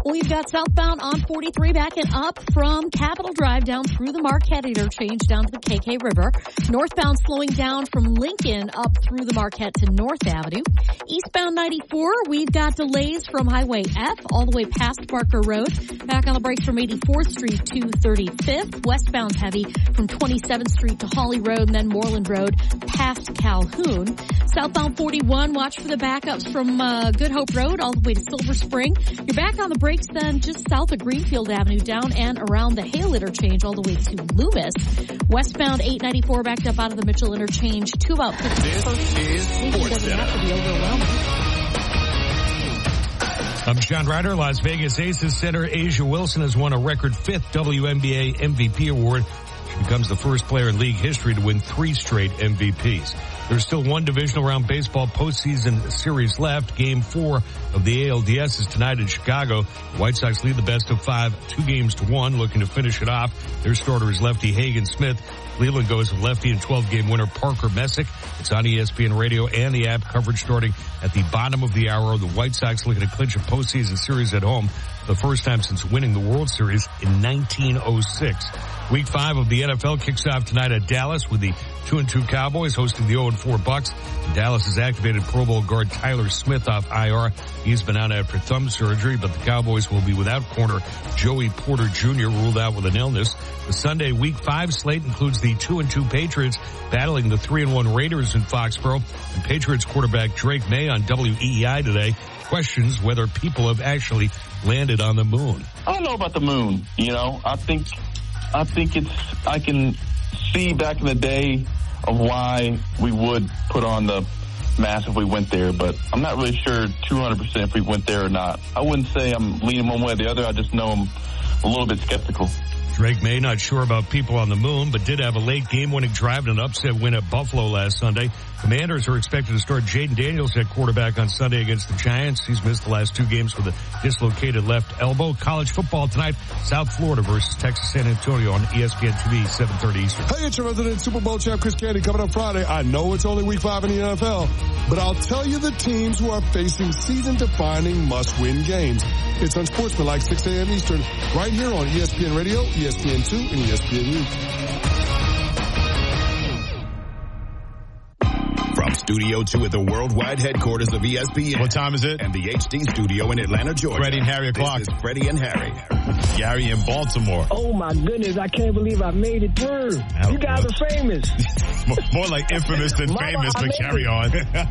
We've got southbound on 43 backing up from Capitol Drive down through the Marquette interchange down to the KK River. Northbound slowing down from Lincoln up through the Marquette to North Avenue. Eastbound 94, we've got delays from Highway F all the way past Barker Road. Back on the brakes from 84th Street to 35th. Westbound's heavy from 27th Street to Hawley Road and then Moreland Road past Calhoun. Southbound 41, watch for the backups from Good Hope Road all the way to Silver Spring. You're back on the brakes then just south of Greenfield Avenue down and around the Hale interchange all the way to Loomis. Westbound 894 backed up out of the Mitchell interchange to about 51st. This is Sports doesn't have to be overwhelming. I'm John Ryder. Las Vegas Aces center Asia Wilson has won a record 5th WNBA MVP award. She becomes the first player in league history to win 3 straight MVPs. There's still one divisional round baseball postseason series left. Game 4 of the ALDS is tonight in Chicago. The White Sox lead the best of 5, 2-1, looking to finish it off. Their starter is lefty Hagen Smith. Cleveland goes with lefty and 12-game winner Parker Messick. It's on ESPN Radio and the app. Coverage starting at the bottom of the hour. The White Sox looking to clinch a postseason series at home, the first time since winning the World Series in 1906. Week 5 of the NFL kicks off tonight at Dallas with the 2-2 Cowboys hosting the 0-4 Bucks. Dallas has activated Pro Bowl guard Tyler Smith off IR. He's been out after thumb surgery, but the Cowboys will be without corner Joey Porter Jr., ruled out with an illness. The Sunday Week 5 slate includes the 2-2 Patriots battling the 3-1 Raiders in Foxborough. And Patriots quarterback Drake May on WEEI today questions whether people have actually landed on the moon. I don't know about the moon. I think I can see back in the day of why we would put on the mask if we went there, but I'm not really sure 200% if we went there or not. I wouldn't say I'm leaning one way or the other. I just know I'm a little bit skeptical. Drake May not sure about people on the moon, but did have a late game-winning drive and an upset win at Buffalo last Sunday. Commanders are expected to start Jaden Daniels at quarterback on Sunday against the Giants. He's missed the last 2 games with a dislocated left elbow. College football tonight, South Florida versus Texas San Antonio on ESPN TV, 7:30 Eastern. Hey, it's your resident Super Bowl champ Chris Candy coming up Friday. I know it's only week 5 in the NFL, but I'll tell you the teams who are facing season-defining must-win games. It's Unsportsmanlike, 6 a.m. Eastern, right here on ESPN Radio, ESPN2, and ESPNU. From Studio 2 at the worldwide headquarters of ESPN. What time is it? And the HD studio in Atlanta, Georgia. Freddie and Harry o'clock. This is Freddie and Harry. Gary in Baltimore. Oh my goodness, I can't believe I made it through. You guys are famous. More like infamous than famous, but carry on.